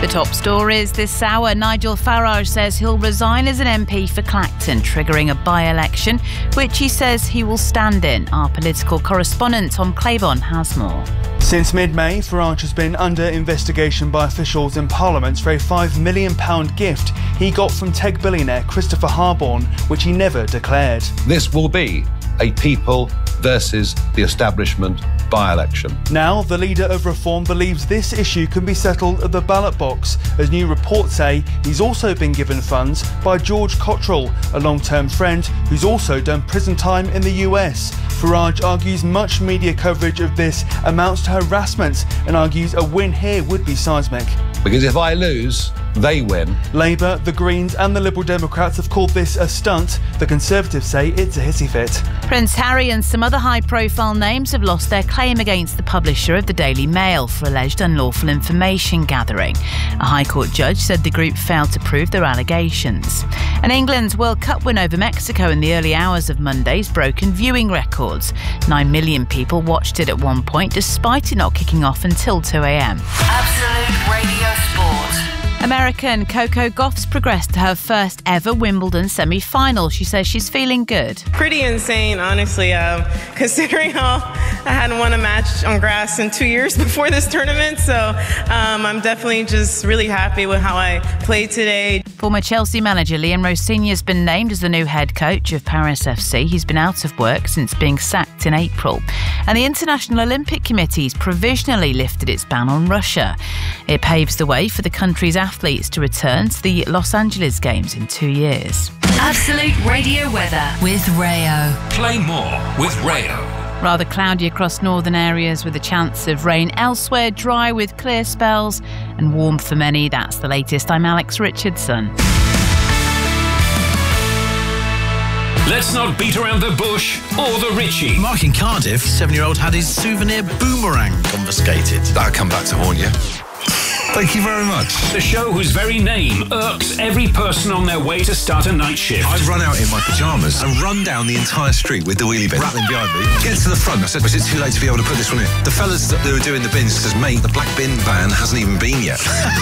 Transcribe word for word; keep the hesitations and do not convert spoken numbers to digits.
The top stories this hour. Nigel Farage says he'll resign as an M P for Clacton, triggering a by-election, which he says he will stand in. Our political correspondent Tom Claiborne has more. Since mid-May, Farage has been under investigation by officials in Parliament for a five million pounds gift he got from Teg billionaire Christopher Harborne, which he never declared. This will be a people versus the establishment by-election. Now, the leader of Reform believes this issue can be settled at the ballot box, as new reports say he's also been given funds by George Cottrell, a long-term friend who's also done prison time in the U S. Farage argues much media coverage of this amounts to harassment and argues a win here would be seismic. Because if I lose, they win. Labour, the Greens and the Liberal Democrats have called this a stunt. The Conservatives say it's a hissy fit. Prince Harry and some other high-profile names have lost their claim against the publisher of the Daily Mail for alleged unlawful information gathering. A High Court judge said the group failed to prove their allegations. And England's World Cup win over Mexico in the early hours of Monday's broken viewing records. Nine million people watched it at one point, despite it not kicking off until two a.m. Absolute Radio Sport. American Coco Gauff's progressed to her first ever Wimbledon semi-final. She says she's feeling good. Pretty insane, honestly, uh, considering how I hadn't won a match on grass in two years before this tournament. So um, I'm definitely just really happy with how I played today. Former Chelsea manager Liam Rossini has been named as the new head coach of Paris F C. He's been out of work since being sacked in April. And the International Olympic Committee's provisionally lifted its ban on Russia. It paves the way for the country's athletes to return to the Los Angeles Games in two years. Absolute Radio weather with Rayo. Play more with Rayo. Rather cloudy across northern areas with a chance of rain elsewhere, dry with clear spells and warm for many. That's the latest. I'm Alex Richardson. Let's not beat around the bush or the Richie. Mark in Cardiff, seven-year-old had his souvenir boomerang confiscated. That'll come back to haunt you. Thank you very much. The show whose very name irks every person on their way to start a night shift. I'd run out in my pyjamas and run down the entire street with the wheelie bin rattling behind me. Get to the front. I said, was it too late to be able to put this one in? The fellas that were doing the bins says, mate, the black bin van hasn't even been yet.